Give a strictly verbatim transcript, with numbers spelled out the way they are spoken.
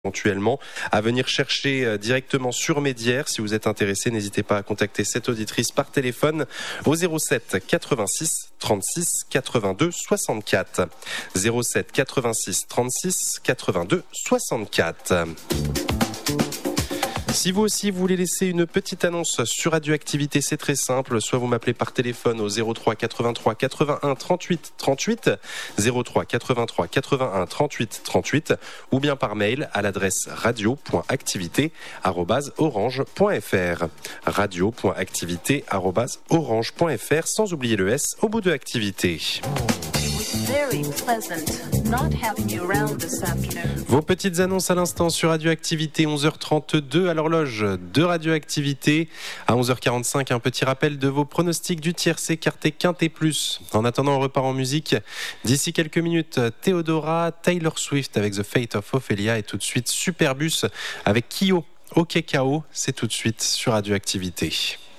éventuellement à venir chercher directement sur Médières. Si vous êtes intéressé, n'hésitez pas à contacter cette auditrice par téléphone au zéro sept quatre-vingt-six trente-six quatre-vingt-deux soixante-quatre. zéro sept quatre-vingt-six trente-six quatre-vingt-deux soixante-quatre. Si vous aussi vous voulez laisser une petite annonce sur Radioactivité, c'est très simple. Soit vous m'appelez par téléphone au zéro trois quatre-vingt-trois quatre-vingt-un trente-huit trente-huit, zéro trois quatre-vingt-trois quatre-vingt-un trente-huit trente-huit, ou bien par mail à l'adresse radio point activité arobase orange point f r. radio point activité arobase orange point f r, sans oublier le S au bout de activité. Vos petites annonces à l'instant sur Radioactivité, onze heures trente-deux à l'horloge de Radioactivité. À onze heures quarante-cinq, un petit rappel de vos pronostics du tiercé Quartet Quintet Plus. En attendant, on repart en musique. D'ici quelques minutes, Theodora, Taylor Swift avec The Fate of Ophelia, et tout de suite Superbus avec Kyo. OK K O, c'est tout de suite sur Radioactivité.